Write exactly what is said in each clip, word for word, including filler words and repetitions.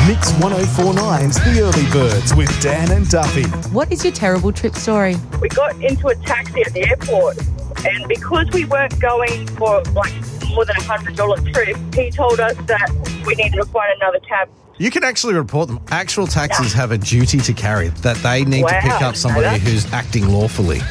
Mix one oh four nine's The Early Birds with Dan and Duffy. What is your terrible trip story? We got into a taxi at the airport, and because we weren't going for like more than a one hundred dollars trip, he told us that we needed to find another cab. You can actually report them. Actual taxis have a duty to carry, that they need Wow, to pick up somebody I know that. who's acting lawfully.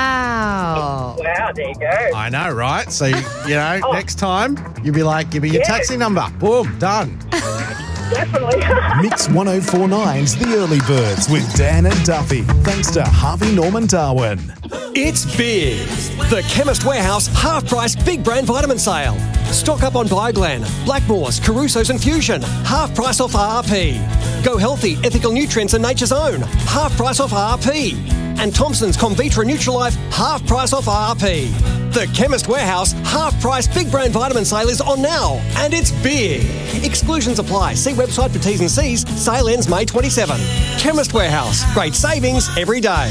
Wow. Wow, there you go. I know, right? So, you know, Oh. next time, you'll be like, give me your Yeah. taxi number. Boom, done. Definitely. Mix one oh four nine's The Early Birds with Dan and Duffy. Thanks to Harvey Norman Darwin. It's big. The Chemist Warehouse half-price big brand vitamin sale. Stock up on Bioglan, Blackmores, Caruso's and Fusion. Half price off R R P. Go Healthy, Ethical Nutrients and Nature's Own. Half price off R R P. And Thompson's Comvitra Nutralife, half price off R R P. The Chemist Warehouse half-price big brand vitamin sale is on now, and it's big. Exclusions apply. See website for T's and C's. Sale ends May twenty-seventh. Chemist Warehouse. Great savings every day.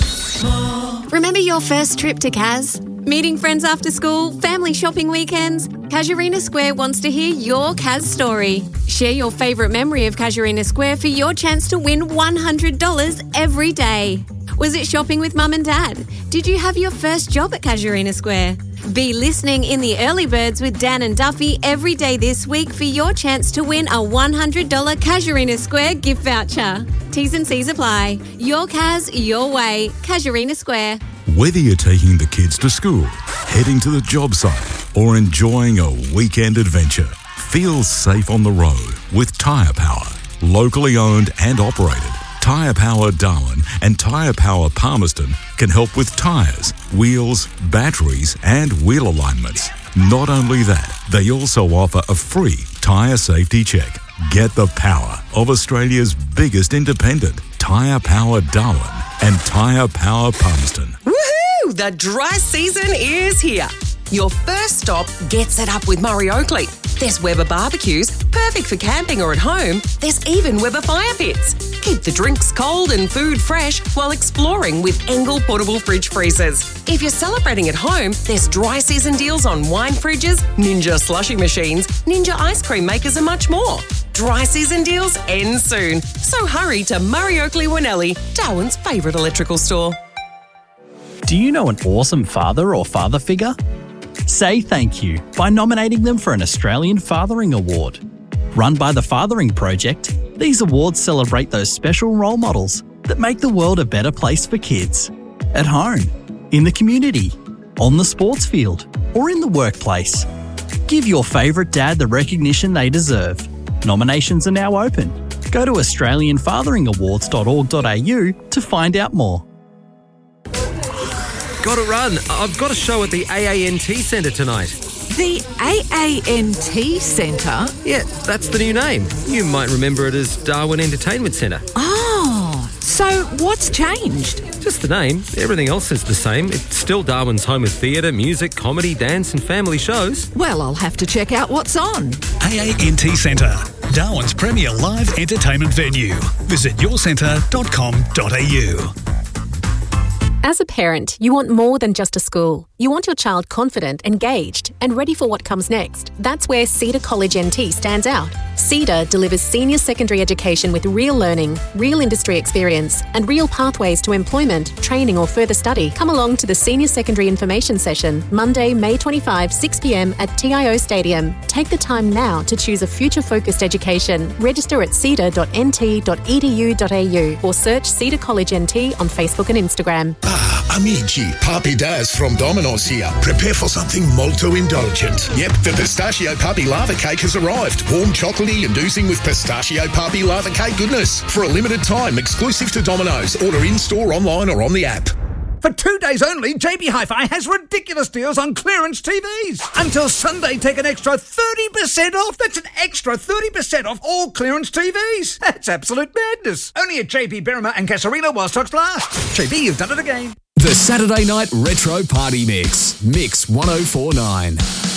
Remember your first trip to Kaz? Meeting friends after school, family shopping weekends? Casuarina Square wants to hear your Kaz story. Share your favourite memory of Casuarina Square for your chance to win one hundred dollars every day. Was it shopping with mum and dad? Did you have your first job at Casuarina Square? Be listening in the Early Birds with Dan and Duffy every day this week for your chance to win a one hundred dollars Casuarina Square gift voucher. T's and C's apply. Your Kaz, your way. Casuarina Square. Whether you're taking the kids to school, heading to the job site, or enjoying a weekend adventure, feel safe on the road with Tyre Power. Locally owned and operated, Tyre Power Darwin and Tyre Power Palmerston can help with tyres, wheels, batteries and wheel alignments. Not only that, they also offer a free tyre safety check. Get the power of Australia's biggest independent, Tyre Power Darwin and Tyre Power Palmerston. Woohoo! The dry season is here. Your first stop gets it up with Murray Oakley. There's Weber barbecues, perfect for camping or at home. There's even Weber fire pits. Keep the drinks cold and food fresh while exploring with Engel portable fridge freezers. If you're celebrating at home, there's dry season deals on wine fridges, Ninja slushy machines, Ninja ice cream makers and much more. Dry season deals end soon. So hurry to Murray Oakley Winnelli, Darwin's favourite electrical store. Do you know an awesome father or father figure? Say thank you by nominating them for an Australian Fathering Award. Run by the Fathering Project, these awards celebrate those special role models that make the world a better place for kids. At home, in the community, on the sports field, or in the workplace. Give your favourite dad the recognition they deserve. Nominations are now open. Go to australian fathering awards dot org dot a u to find out more. Got to run. I've got a show at the A A N T Centre tonight. The A A N T Centre? Yeah, that's the new name. You might remember it as Darwin Entertainment Centre. Oh, so what's changed? Just the name. Everything else is the same. It's still Darwin's home of theatre, music, comedy, dance and family shows. Well, I'll have to check out what's on. A A N T Centre, Darwin's premier live entertainment venue. Visit your centre dot com dot a u. As a parent, you want more than just a school. You want your child confident, engaged, and ready for what comes next. That's where Cedar College N T stands out. Cedar delivers senior secondary education with real learning, real industry experience, and real pathways to employment, training, or further study. Come along to the Senior Secondary Information Session, Monday, May twenty-fifth, six p m at T I O Stadium. Take the time now to choose a future-focused education. Register at cedar dot n t dot e d u dot a u or search Cedar College N T on Facebook and Instagram. Ah, amici, Papi Daz from Domino's here. Prepare for something molto indulgent. Yep, the Pistachio Papi Lava Cake has arrived. Warm, chocolatey and oozing with Pistachio Papi Lava Cake goodness. For a limited time, exclusive to Domino's. Order in-store, online or on the app. For two days only, J B Hi-Fi has ridiculous deals on clearance T Vs. Until Sunday, take an extra thirty percent off. That's an extra thirty percent off all clearance T Vs. That's absolute madness. Only at J B Berrimer and Casuarina while stocks last. J B, you've done it again. The Saturday Night Retro Party Mix. Mix one oh four nine.